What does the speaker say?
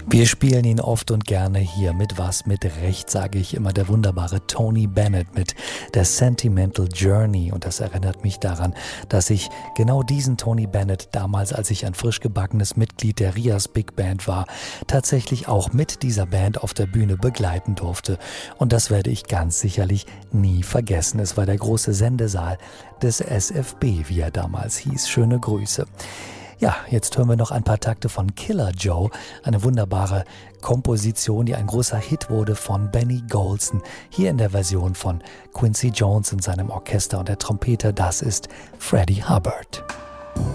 Wir spielen ihn oft und gerne hier. Mit was? Mit Recht, sage ich immer. Der wunderbare Tony Bennett mit der Sentimental Journey. Und das erinnert mich daran, dass ich genau diesen Tony Bennett damals, als ich ein frisch gebackenes Mitglied der Rias Big Band war, tatsächlich auch mit dieser Band auf der Bühne begleiten durfte. Und das werde ich ganz sicherlich nie vergessen. Es war der große Sendesaal des SFB, wie er damals hieß. Schöne Grüße. Ja, jetzt hören wir noch ein paar Takte von Killer Joe, eine wunderbare Komposition, die ein großer Hit wurde von Benny Golson, hier in der Version von Quincy Jones und seinem Orchester und der Trompete, das ist Freddie Hubbard.